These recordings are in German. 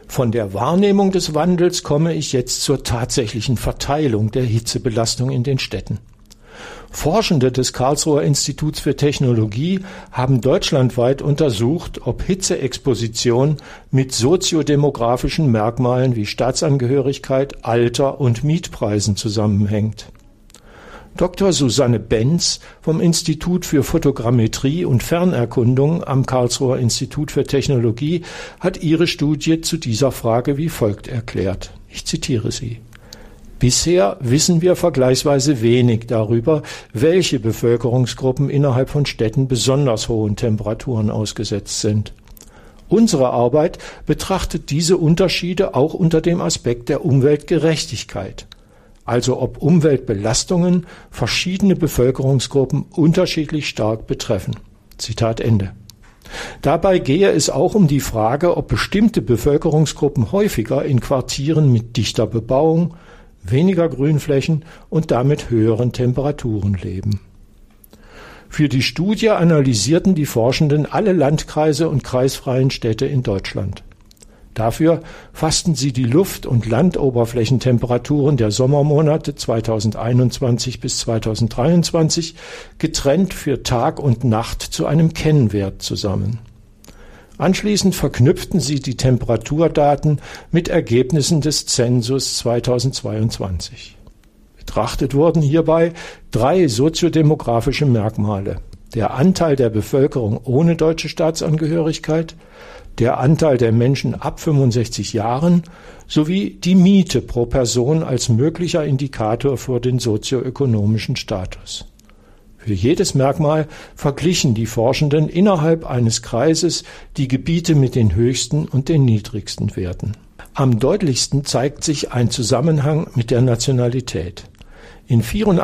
Von der Wahrnehmung des Wandels komme ich jetzt zur tatsächlichen Verteilung der Hitzebelastung in den Städten. Forschende des Karlsruher Instituts für Technologie haben deutschlandweit untersucht, ob Hitzeexposition mit soziodemografischen Merkmalen wie Staatsangehörigkeit, Alter und Mietpreisen zusammenhängt. Dr. Susanne Benz vom Institut für Photogrammetrie und Fernerkundung am Karlsruher Institut für Technologie hat ihre Studie zu dieser Frage wie folgt erklärt. Ich zitiere sie. Bisher wissen wir vergleichsweise wenig darüber, welche Bevölkerungsgruppen innerhalb von Städten besonders hohen Temperaturen ausgesetzt sind. Unsere Arbeit betrachtet diese Unterschiede auch unter dem Aspekt der Umweltgerechtigkeit, also ob Umweltbelastungen verschiedene Bevölkerungsgruppen unterschiedlich stark betreffen. Zitat Ende. Dabei gehe es auch um die Frage, ob bestimmte Bevölkerungsgruppen häufiger in Quartieren mit dichter Bebauung, weniger Grünflächen und damit höheren Temperaturen leben. Für die Studie analysierten die Forschenden alle Landkreise und kreisfreien Städte in Deutschland. Dafür fassten sie die Luft- und Landoberflächentemperaturen der Sommermonate 2021 bis 2023 getrennt für Tag und Nacht zu einem Kennwert zusammen. Anschließend verknüpften sie die Temperaturdaten mit Ergebnissen des Zensus 2022. Betrachtet wurden hierbei 3 soziodemografische Merkmale: der Anteil der Bevölkerung ohne deutsche Staatsangehörigkeit, der Anteil der Menschen ab 65 Jahren sowie die Miete pro Person als möglicher Indikator für den sozioökonomischen Status. Für jedes Merkmal verglichen die Forschenden innerhalb eines Kreises die Gebiete mit den höchsten und den niedrigsten Werten. Am deutlichsten zeigt sich ein Zusammenhang mit der Nationalität. In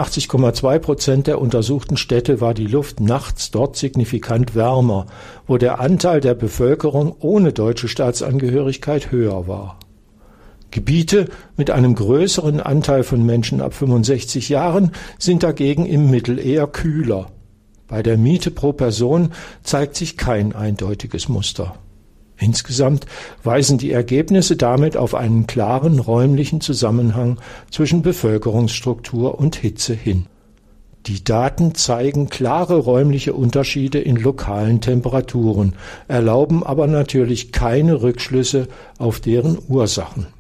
84,2% der untersuchten Städte war die Luft nachts dort signifikant wärmer, wo der Anteil der Bevölkerung ohne deutsche Staatsangehörigkeit höher war. Gebiete mit einem größeren Anteil von Menschen ab 65 Jahren sind dagegen im Mittel eher kühler. Bei der Miete pro Person zeigt sich kein eindeutiges Muster. Insgesamt weisen die Ergebnisse damit auf einen klaren räumlichen Zusammenhang zwischen Bevölkerungsstruktur und Hitze hin. Die Daten zeigen klare räumliche Unterschiede in lokalen Temperaturen, erlauben aber natürlich keine Rückschlüsse auf deren Ursachen.